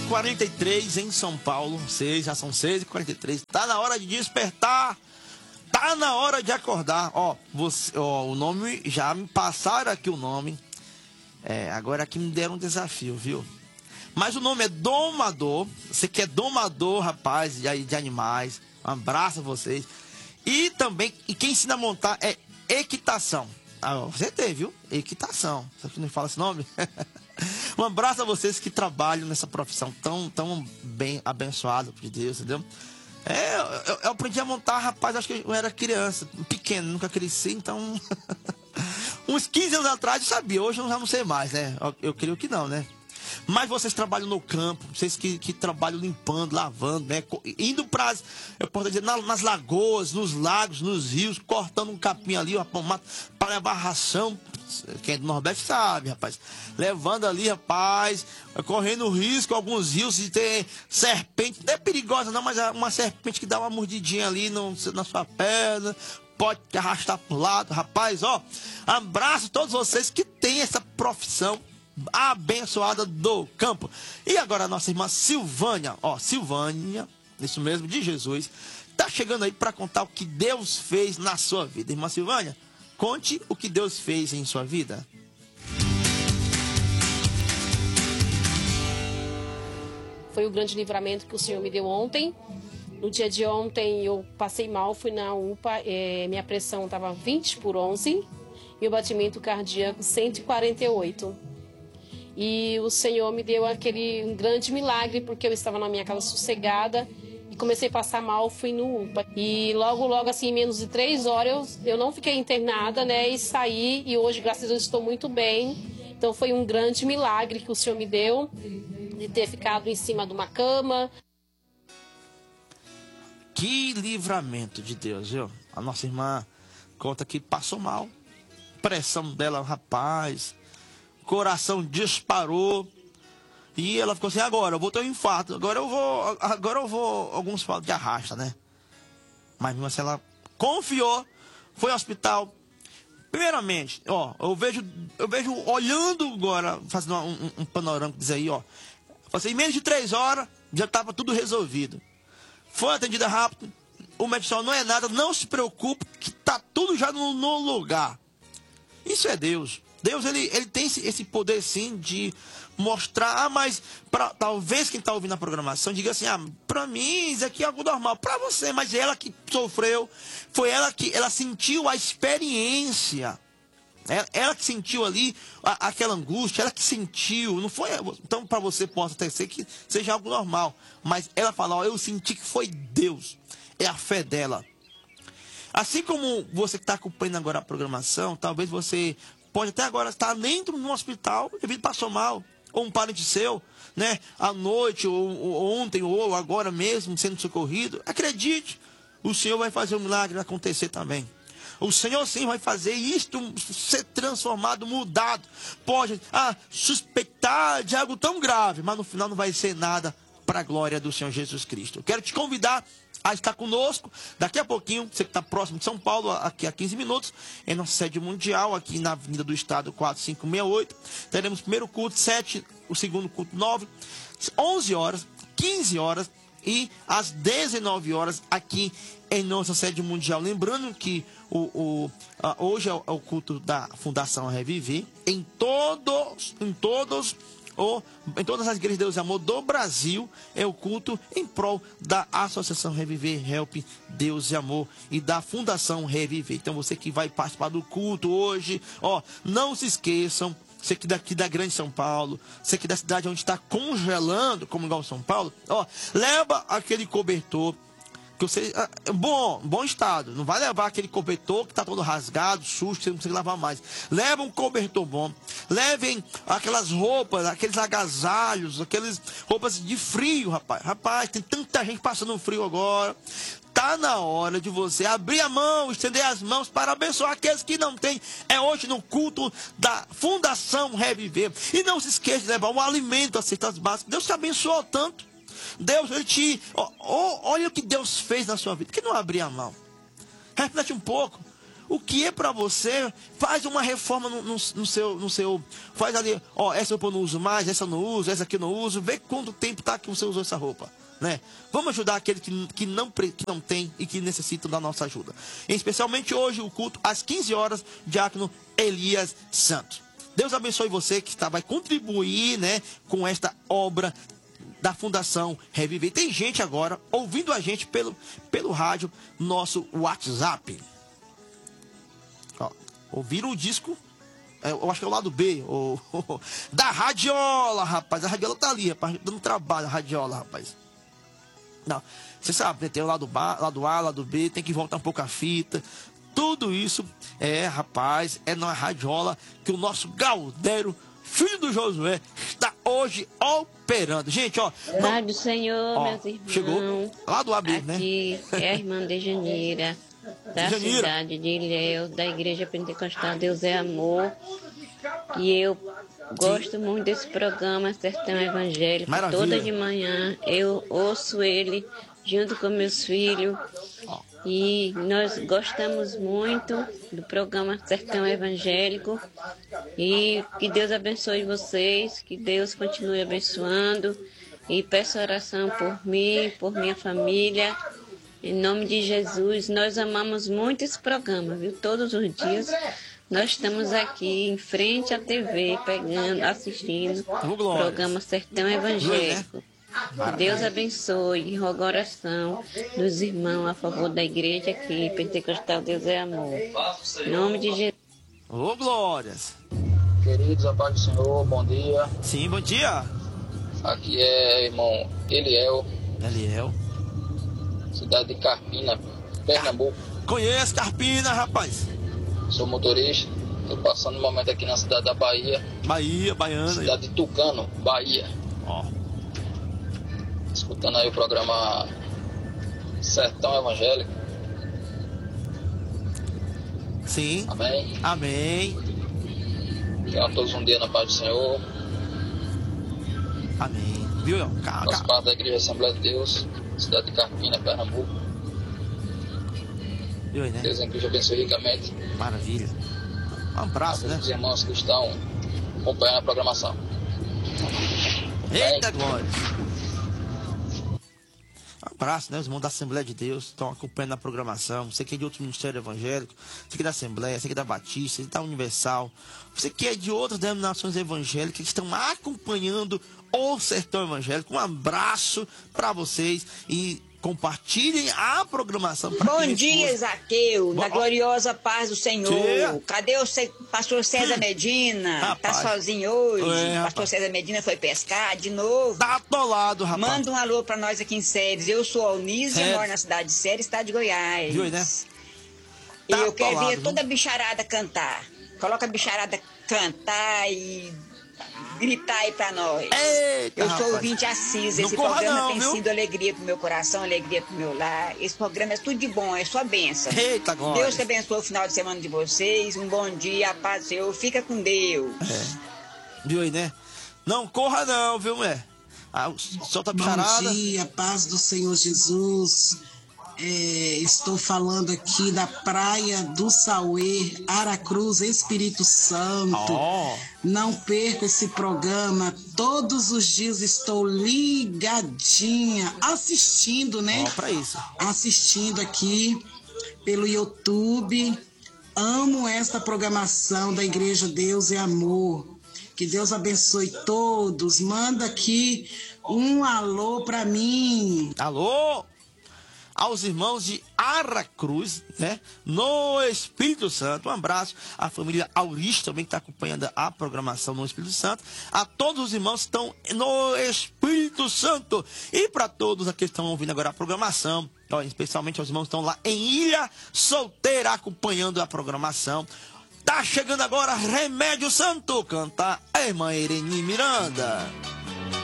6h43 em São Paulo. Já são 6h43. Tá na hora de despertar. Tá na hora de acordar. O nome, já me passaram aqui o nome. Agora aqui me deram um desafio, viu? Mas o nome é domador. Você que é domador, rapaz, de animais. Um abraço a vocês. E também, quem ensina a montar é equitação. Você tem, viu? Equitação. Só que não fala esse nome? Um abraço a vocês que trabalham nessa profissão tão bem abençoada por Deus, entendeu? Eu aprendi a montar, rapaz, acho que eu era criança, pequeno, nunca cresci, então... Uns 15 anos atrás eu sabia, hoje eu já não sei mais, né? Eu creio que não, né? Mas vocês trabalham no campo, vocês que trabalham limpando, lavando, né? Indo eu posso dizer, nas lagoas, nos lagos, nos rios, cortando um capim ali, para levar ração. Quem é do Nordeste sabe, rapaz. Levando ali, rapaz, correndo risco, alguns rios, de ter serpente. Não é perigosa não, mas é uma serpente que dá uma mordidinha ali na sua perna. Pode te arrastar pro lado, rapaz, abraço a todos vocês que têm essa profissão abençoada do campo. E agora a nossa irmã Silvânia, Silvânia, isso mesmo, de Jesus, tá chegando aí para contar o que Deus fez na sua vida. Irmã Silvânia, conte o que Deus fez em sua vida. Foi o grande livramento que o Senhor me deu ontem. No dia de ontem eu passei mal, fui na UPA, minha pressão estava 20/11 e o batimento cardíaco 148. E o Senhor me deu um grande milagre, porque eu estava na minha casa sossegada e comecei a passar mal, fui no UPA. E logo, assim, em menos de 3 horas, eu não fiquei internada, né? E saí, e hoje, graças a Deus, estou muito bem. Então foi um grande milagre que o Senhor me deu, de ter ficado em cima de uma cama. Que livramento de Deus, viu? A nossa irmã conta que passou mal. Pressão dela, rapaz... Coração disparou. E ela ficou assim, agora eu vou ter um infarto. Agora eu vou. Alguns falam de arrasta, né? Mas mesmo assim ela confiou. Foi ao hospital. Primeiramente, eu vejo olhando agora, fazendo um panorama, diz aí, em menos de 3 horas, já estava tudo resolvido. Foi atendida rápido. O médico não é nada, não se preocupe, que tá tudo já no lugar. Isso é Deus. Deus, ele tem esse poder, sim, de mostrar, mas talvez quem está ouvindo a programação diga assim, para mim isso aqui é algo normal, para você, mas ela que sofreu, foi ela que sentiu a experiência, ela que sentiu ali aquela angústia, ela que sentiu, não foi, então para você possa até ser que seja algo normal, mas ela fala, eu senti que foi Deus, é a fé dela. Assim como você que está acompanhando agora a programação, talvez você pode até agora estar dentro de um hospital, devido passou mal, ou um parente seu, né? À noite, ou ontem, ou agora mesmo, sendo socorrido. Acredite, o Senhor vai fazer um milagre acontecer também. O Senhor sim vai fazer isto ser transformado, mudado. Pode suspeitar de algo tão grave, mas no final não vai ser nada para a glória do Senhor Jesus Cristo. Eu quero te convidar a estar conosco, daqui a pouquinho, você que está próximo de São Paulo, aqui a 15 minutos, em nossa sede mundial, aqui na Avenida do Estado 4568, teremos o primeiro culto 7, o segundo culto 9, 11 horas, 15 horas e às 19 horas aqui em nossa sede mundial. Lembrando que hoje é o culto da Fundação Reviver, em todas as igrejas de Deus e Amor do Brasil, é o culto em prol da Associação Reviver, Help Deus e Amor, e da Fundação Reviver. Então você que vai participar do culto hoje, não se esqueçam, você que daqui da Grande São Paulo, você que da cidade onde está congelando, como igual São Paulo, leva aquele cobertor, que você, bom estado, não vai levar aquele cobertor que está todo rasgado, sujo, você não consegue lavar mais. Leva um cobertor bom, levem aquelas roupas, aqueles agasalhos, aquelas roupas de frio, rapaz, tem tanta gente passando frio agora. Tá na hora de você abrir a mão, estender as mãos para abençoar aqueles que não têm. É hoje no culto da Fundação Reviver. E não se esqueça de levar um alimento, as cestas básicas. Deus te abençoou tanto. Deus, ele te... olha o que Deus fez na sua vida. Por que não abrir a mão? Reflete um pouco. o que é para você, faz uma reforma no seu, faz ali, ó, essa roupa eu não uso mais, essa eu não uso, essa aqui eu não uso, vê quanto tempo tá que você usou essa roupa, né? Vamos ajudar aquele que não tem e que necessitam da nossa ajuda. Especialmente hoje, o culto, às 15 horas, Diácono Elias Santos. Deus abençoe você que vai contribuir, né, com esta obra da Fundação Reviver. Tem gente agora ouvindo a gente pelo rádio, nosso WhatsApp. Ó, ouviram o disco, eu acho que é o lado B, da Radiola, rapaz. A Radiola tá ali, rapaz, dando trabalho, a Radiola, rapaz. Não, você sabe, né, tem o lado A, lado B, tem que voltar um pouco a fita. Tudo isso rapaz, é na Radiola que o nosso Galdério, filho do Josué, está hoje operando. Gente, ó. Pai do Senhor, meus irmãos. Chegou lá do AB, né? Aqui é a irmã Dejaneira, da cidade de Ilhéus, da Igreja Pentecostal Deus é Amor. E eu gosto muito desse programa Sertão Evangélico. Maravilha. Toda de manhã eu ouço ele junto com meus filhos. E nós gostamos muito do programa Sertão Evangélico. E que Deus abençoe vocês, que Deus continue abençoando. E peço oração por mim, por minha família. Em nome de Jesus, nós amamos muito esse programa, viu? Todos os dias nós estamos aqui em frente à TV, assistindo o programa Sertão Evangélico. Que Deus abençoe e roga oração dos irmãos a favor da igreja aqui, Pentecostal Deus é Amor. Em nome de Jesus. Ô, glórias. Queridos, a paz do Senhor, bom dia. Sim, bom dia. Aqui é irmão Eliel, cidade de Carpina, Pernambuco. Conheço Carpina, rapaz. Sou motorista, estou passando um momento aqui na cidade da Bahia. Baiana. Cidade de Tucano, Bahia. Ó. Escutando aí o programa Sertão Evangélico. Sim. Amém. Amém. Tenham todos um dia na paz do Senhor. Amém. Viu? Faço parte da Igreja Assembleia de Deus, cidade de Carpina, Pernambuco. Viu aí, né? Deus inclusive abençoe ricamente. Maravilha. Um abraço, né? Os irmãos que estão acompanhando a programação. Eita, glória. Um abraço, né? Os irmãos da Assembleia de Deus estão acompanhando a programação. Você que é de outro ministério evangélico, você que é da Assembleia, você que é da Batista, você que é da Universal, você que é de outras denominações evangélicas que estão acompanhando o Sertão Evangélico. Um abraço para vocês e compartilhem a programação. Bom dia, Zaqueu, na gloriosa paz do Senhor. Cadê o pastor César Medina? Rapaz. Tá sozinho hoje? Pastor Rapaz. César Medina foi pescar de novo. Tá atolado, rapaz. Manda um alô pra nós aqui em Séries. Eu sou Alnísio e moro na cidade de Séries, estado de Goiás. Viu aí, né? E eu quero atolado, ver toda a bicharada cantar. Coloca a bicharada cantar e gritar aí pra nós. Eita, eu sou rapaz. ouvinte assíduo. Não Esse corra programa não, tem viu? sido alegria pro meu coração, alegria pro meu lar. Esse programa é tudo de bom, é sua bênção. Eita, glória. Deus te abençoe o final de semana de vocês. Um bom dia, a paz do Senhor. Fica com Deus. Viu aí, né? Não corra não, viu, mulher? Solta a bicharada. Bom dia, paz do Senhor Jesus. Estou falando aqui da Praia do Sauê, Aracruz, Espírito Santo. Não perca esse programa. Todos os dias estou ligadinha, assistindo, né? Pra isso. Assistindo aqui pelo YouTube. Amo esta programação da Igreja Deus é Amor. Que Deus abençoe todos. Manda aqui um alô pra mim. Alô? Aos irmãos de Aracruz, né? No Espírito Santo. Um abraço à família Auris também que está acompanhando a programação no Espírito Santo. A todos os irmãos que estão no Espírito Santo. E para todos aqueles que estão ouvindo agora a programação, ó, especialmente aos irmãos que estão lá em Ilha Solteira acompanhando a programação. Tá chegando agora Remédio Santo. Canta a irmã Irene Miranda.